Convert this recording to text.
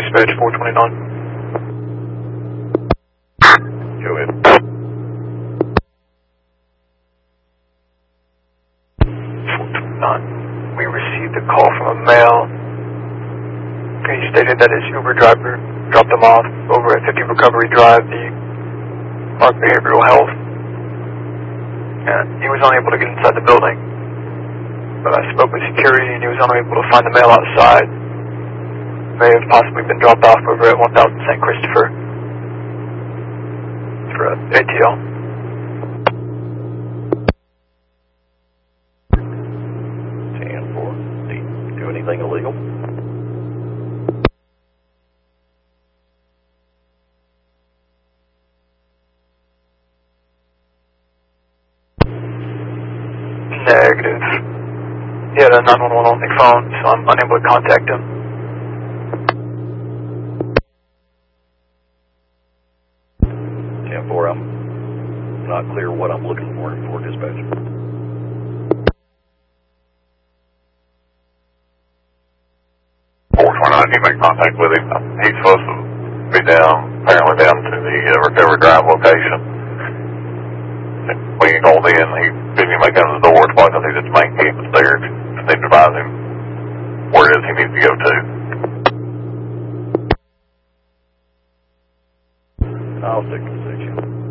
dispatch 429. Go ahead. 429. We received a call from a male. He stated that his Uber driver dropped him off over at 50 Recovery Drive, the Park Behavioral Health. And he was unable to get inside the building. But I spoke with security and he was unable to find the male outside. May have possibly been dropped off over at 1000 St. Christopher for ATL. 10-4. Did he do anything illegal? Negative. He had a 911 only phone, so I'm unable to contact him. I'm not clear what I'm looking for dispatch. You make contact with him. He's supposed to be apparently down to the Recovery Drive location. When you called in, he didn't make it to the door. It's probably because he's at the main campus there. Just need to advise him where it is he needs to go to. I'll stick